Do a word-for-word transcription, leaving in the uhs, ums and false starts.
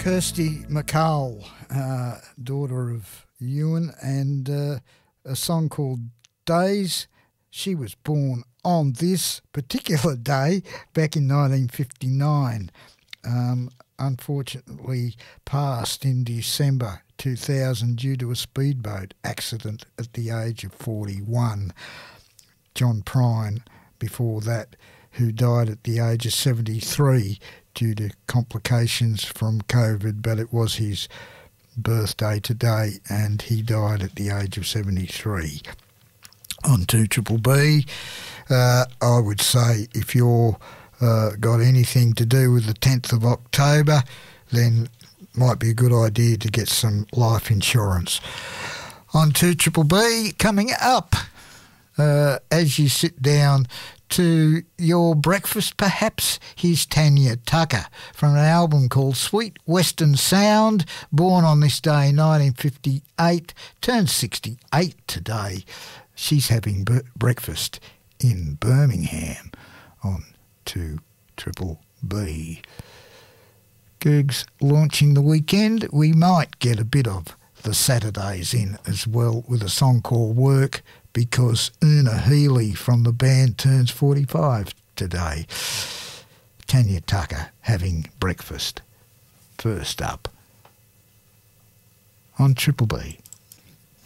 Kirsty MacColl, uh, daughter of Ewan, and uh, a song called Days. She was born on this particular day back in nineteen fifty-nine. Um, unfortunately passed in December two thousand due to a speedboat accident at the age of forty-one. John Prine, before that, who died at the age of seventy-three due to complications from COVID, but it was his birthday today and he died at the age of seventy-three. On two Triple B, uh, I would say if you're uh, got anything to do with the tenth of October, then might be a good idea to get some life insurance. On two Triple B, coming up, uh, as you sit down to your breakfast, perhaps, here's Tanya Tucker from an album called Sweet Western Sound, born on this day, nineteen fifty-eight, turned sixty-eight today. She's having b- breakfast in Birmingham on two Triple B. Googs launching the weekend. We might get a bit of the Saturdays in as well with a song called Work, because Una Healy from the band turns forty-five today. Tanya Tucker having breakfast. First up on Triple B.